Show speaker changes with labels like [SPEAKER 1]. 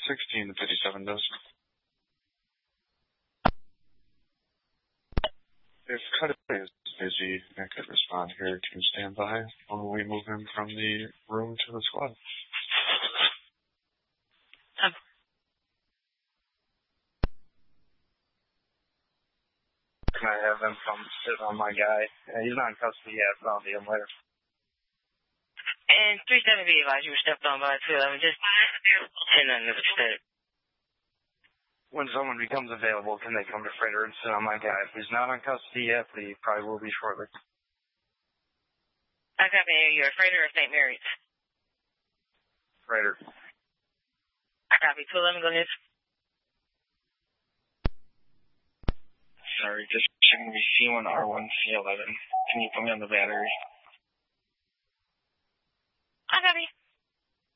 [SPEAKER 1] 16 to 57 does. If Cut is busy and could respond here, can you stand by while we move him from the room to the squad?
[SPEAKER 2] Can I have him come sit on my guy? He's not in custody yet, but I'll need him later.
[SPEAKER 3] And 370 advised you were stepped on by 211. Just and then it's
[SPEAKER 2] when someone becomes available, can they come to Freighter and sit on my guy? If he's not in custody yet, but he probably will be shortly.
[SPEAKER 3] I copy. You're a Freighter or St. Mary's?
[SPEAKER 2] Freighter.
[SPEAKER 3] I copy. 211, go ahead.
[SPEAKER 2] Sorry, just checking me C1, R1, C11. Can you put me on the battery?
[SPEAKER 3] I copy.